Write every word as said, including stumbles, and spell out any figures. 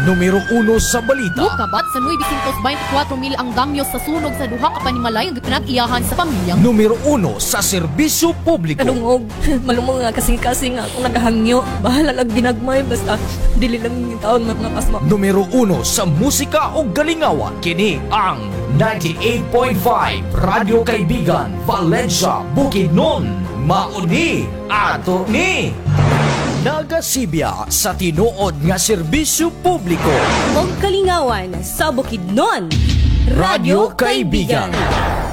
Numero uno sa balita. Mukabat sa nueve twenty-four mil ang damyo sa sunog sa duha ka panimalay nga pinag-iyahan sa pamilyang. Numero uno sa serbisyo publiko. Kalungog, malumong nga kasing-kasing nga akong nagahangyo. Bahala lang ginagmay, basta dili lang yung taon mga pasma. Numero uno sa musika o galingawan. Kini ang ninety-eight point five Radio Kaibigan, Valencia, Bukidnon. Mauni ato ni nagasibya sa tinuod nga serbisyo publiko. Og kalingawan sa Bukidnon, Radio Kaibigan.